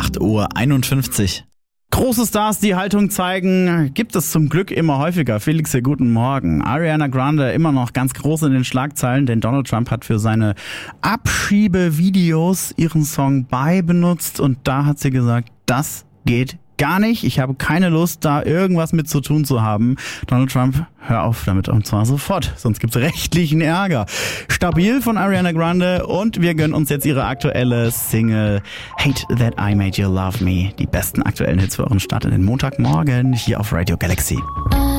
8:51 Uhr. Große Stars, die Haltung zeigen, gibt es zum Glück immer häufiger. Felix, guten Morgen. Ariana Grande immer noch ganz groß in den Schlagzeilen, denn Donald Trump hat für seine Abschiebevideos ihren Song Bye benutzt und da hat sie gesagt, das geht gar nicht. Ich habe keine Lust, da irgendwas mit zu tun zu haben. Donald Trump, hör auf damit und zwar sofort, sonst gibt's rechtlichen Ärger. Stabil von Ariana Grande und wir gönnen uns jetzt ihre aktuelle Single Hate That I Made You Love Me. Die besten aktuellen Hits für euren Start in den Montagmorgen hier auf Radio Galaxy.